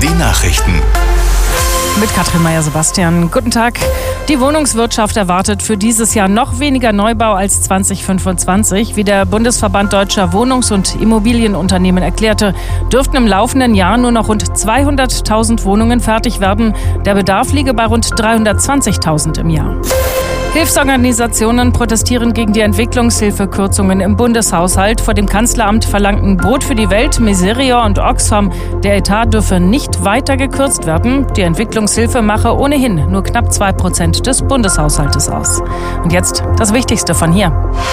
Die Nachrichten. Mit Katrin Meyer-Sebastian. Guten Tag. Die Wohnungswirtschaft erwartet für dieses Jahr noch weniger Neubau als 2025. Wie der Bundesverband Deutscher Wohnungs- und Immobilienunternehmen erklärte, dürften im laufenden Jahr nur noch rund 200.000 Wohnungen fertig werden. Der Bedarf liege bei rund 320.000 im Jahr. Hilfsorganisationen protestieren gegen die Entwicklungshilfekürzungen im Bundeshaushalt. Vor dem Kanzleramt verlangten Brot für die Welt, Miserior und Oxfam, der Etat dürfe nicht weiter gekürzt werden. Die Entwicklungshilfe mache ohnehin nur knapp 2% des Bundeshaushaltes aus. Und jetzt das Wichtigste von hier.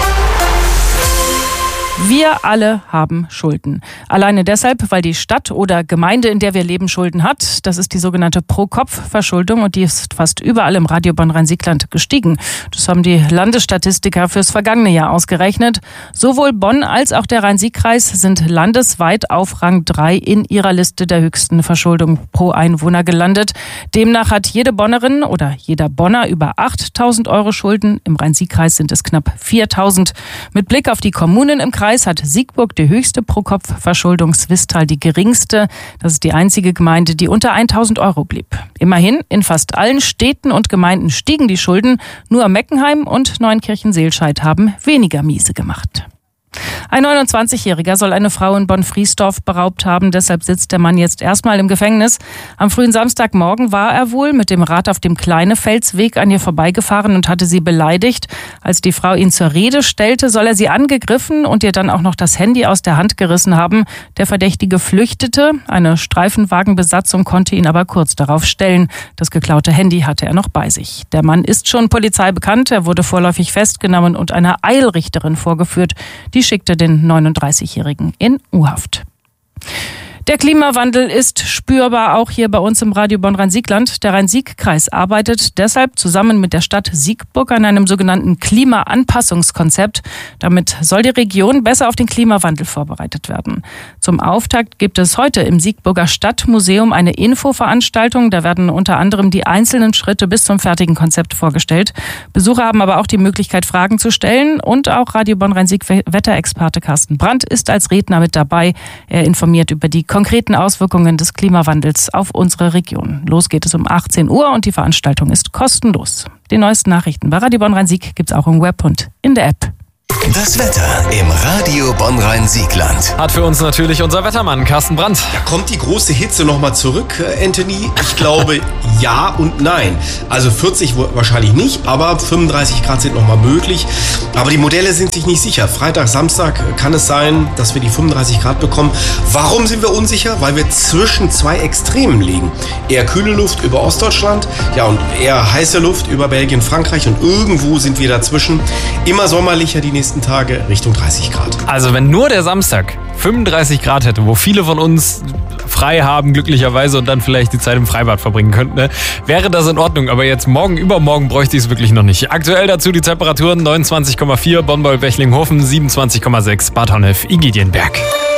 Wir alle haben Schulden. Alleine deshalb, weil die Stadt oder Gemeinde, in der wir leben, Schulden hat. Das ist die sogenannte Pro-Kopf-Verschuldung und die ist fast überall im Radio Bonn-Rhein-Sieg-Land gestiegen. Das haben die Landesstatistiker fürs vergangene Jahr ausgerechnet. Sowohl Bonn als auch der Rhein-Sieg-Kreis sind landesweit auf Rang 3 in ihrer Liste der höchsten Verschuldung pro Einwohner gelandet. Demnach hat jede Bonnerin oder jeder Bonner über 8.000 Euro Schulden. Im Rhein-Sieg-Kreis sind es knapp 4.000. Mit Blick auf die Kommunen im Kreis hat Siegburg die höchste Pro-Kopf-Verschuldung, Swisttal die geringste. Das ist die einzige Gemeinde, die unter 1.000 Euro blieb. Immerhin, in fast allen Städten und Gemeinden stiegen die Schulden. Nur Meckenheim und Neunkirchen-Seelscheid haben weniger miese gemacht. Ein 29-Jähriger soll eine Frau in Bonn-Friesdorf beraubt haben. Deshalb sitzt der Mann jetzt erstmal im Gefängnis. Am frühen Samstagmorgen war er wohl mit dem Rad auf dem Kleinefelsweg an ihr vorbeigefahren und hatte sie beleidigt. Als die Frau ihn zur Rede stellte, soll er sie angegriffen und ihr dann auch noch das Handy aus der Hand gerissen haben. Der Verdächtige flüchtete. Eine Streifenwagenbesatzung konnte ihn aber kurz darauf stellen. Das geklaute Handy hatte er noch bei sich. Der Mann ist schon Polizei bekannt. Er wurde vorläufig festgenommen und einer Eilrichterin vorgeführt. Die schickte den 39-Jährigen in U-Haft. Der Klimawandel ist spürbar, auch hier bei uns im Radio Bonn-Rhein-Sieg-Land. Der Rhein-Sieg-Kreis arbeitet deshalb zusammen mit der Stadt Siegburg an einem sogenannten Klimaanpassungskonzept. Damit soll die Region besser auf den Klimawandel vorbereitet werden. Zum Auftakt gibt es heute im Siegburger Stadtmuseum eine Infoveranstaltung. Da werden unter anderem die einzelnen Schritte bis zum fertigen Konzept vorgestellt. Besucher haben aber auch die Möglichkeit, Fragen zu stellen. Und auch Radio Bonn-Rhein-Sieg-Wetterexperte Carsten Brandt ist als Redner mit dabei. Er informiert über die konkreten Auswirkungen des Klimawandels auf unsere Region. Los geht es um 18 Uhr und die Veranstaltung ist kostenlos. Die neuesten Nachrichten bei Radio Bonn-Rhein-Sieg gibt es auch im Web und in der App. Das Wetter im Radio Bonn-Rhein-Sieg-Land. Hat für uns natürlich unser Wettermann Carsten Brandt. Da kommt die große Hitze nochmal zurück, Anthony. Ich glaube ja und nein. Also 40 wahrscheinlich nicht, aber 35 Grad sind nochmal möglich. Aber die Modelle sind sich nicht sicher. Freitag, Samstag kann es sein, dass wir die 35 Grad bekommen. Warum sind wir unsicher? Weil wir zwischen zwei Extremen liegen. Eher kühle Luft über Ostdeutschland, ja, und eher heiße Luft über Belgien, Frankreich, und irgendwo sind wir dazwischen. Immer sommerlicher die nächsten Tage, Richtung 30 Grad. Also wenn nur der Samstag 35 Grad hätte, wo viele von uns frei haben, glücklicherweise, und dann vielleicht die Zeit im Freibad verbringen könnten, ne, wäre das in Ordnung. Aber jetzt morgen, übermorgen bräuchte ich es wirklich noch nicht. Aktuell dazu die Temperaturen 29,4, Bonn-Beuel-Bechlinghofen 27,6, Bad Honnef-Igidienberg.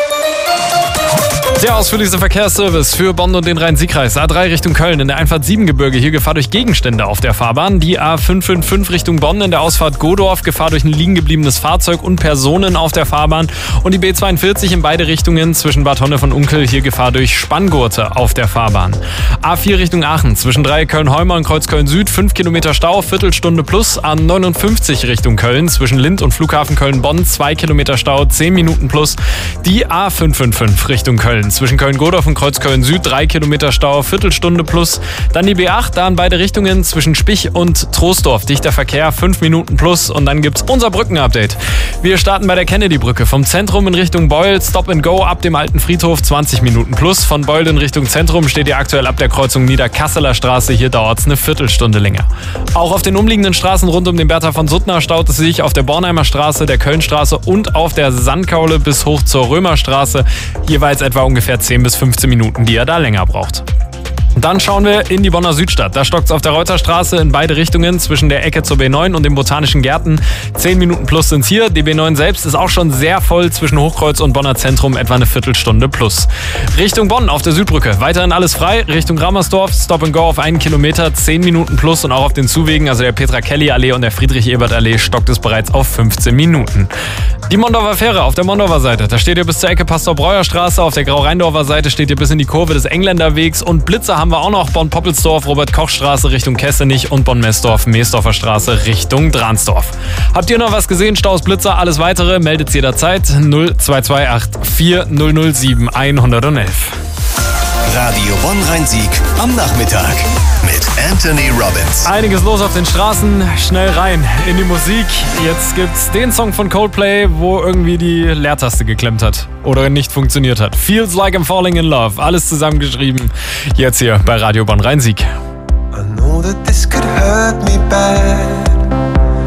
Der ausführlichste Verkehrsservice für Bonn und den Rhein-Sieg-Kreis. A3 Richtung Köln in der Einfahrt Siebengebirge. Hier Gefahr durch Gegenstände auf der Fahrbahn. Die A555 Richtung Bonn in der Ausfahrt Godorf. Gefahr durch ein liegen gebliebenes Fahrzeug und Personen auf der Fahrbahn. Und die B42 in beide Richtungen zwischen Bad Honnef und Unkel. Hier Gefahr durch Spanngurte auf der Fahrbahn. A4 Richtung Aachen zwischen Dreieck-Köln-Heumer und Kreuzköln-Süd. 5 Kilometer Stau, Viertelstunde plus. A59 Richtung Köln zwischen Lind und Flughafen Köln-Bonn. 2 Kilometer Stau, 10 Minuten plus. Die A555 Richtung Köln zwischen Köln-Godorf und Kreuzköln-Süd, 3 Kilometer Stau, Viertelstunde plus. Dann die B8, da in beide Richtungen zwischen Spich und Troisdorf. Dichter Verkehr, 5 Minuten plus. Und dann gibt's unser Brückenupdate. Wir starten bei der Kennedy-Brücke. Vom Zentrum in Richtung Beul, Stop and Go ab dem Alten Friedhof, 20 Minuten plus. Von Beul in Richtung Zentrum steht ihr aktuell ab der Kreuzung Niederkasseler Straße. Hier dauert's eine Viertelstunde länger. Auch auf den umliegenden Straßen rund um den Bertha von Suttner staut es sich auf der Bornheimer Straße, der Kölnstraße und auf der Sandkaule bis hoch zur Römerstraße. Jeweils etwa ungefähr 10 bis 15 Minuten, die ihr da länger braucht. Dann schauen wir in die Bonner Südstadt. Da stockt es auf der Reuterstraße in beide Richtungen zwischen der Ecke zur B9 und den Botanischen Gärten. 10 Minuten plus sind's hier. Die B9 selbst ist auch schon sehr voll zwischen Hochkreuz und Bonner Zentrum, etwa eine Viertelstunde plus. Richtung Bonn auf der Südbrücke. Weiterhin alles frei. Richtung Rammersdorf, Stop and Go auf 1 Kilometer, 10 Minuten plus und auch auf den Zuwegen, also der Petra-Kelly-Allee und der Friedrich-Ebert-Allee, stockt es bereits auf 15 Minuten. Die Mondorfer Fähre auf der Mondorfer Seite. Da steht ihr bis zur Ecke Pastor-Breuer-Straße. Auf der Grau-Rheindorfer Seite steht ihr bis in die Kurve des Engländerwegs. Und Blitzer haben wir auch noch. Bonn-Poppelsdorf, Robert-Koch-Straße Richtung Kessenich und Bonn-Messdorf, Meesdorfer Straße Richtung Dransdorf. Habt ihr noch was gesehen? Staus, Blitzer, alles weitere meldet jederzeit 0228 4007 111. Radio Bonn-Rhein-Sieg am Nachmittag mit Anthony Robbins. Einiges los auf den Straßen, schnell rein in die Musik. Jetzt gibt's den Song von Coldplay, wo irgendwie die Leertaste geklemmt hat oder nicht funktioniert hat. Feels Like I'm Falling in Love, alles zusammengeschrieben. Jetzt hier bei Radio Bonn-Rhein-Sieg. I know that this could hurt me bad.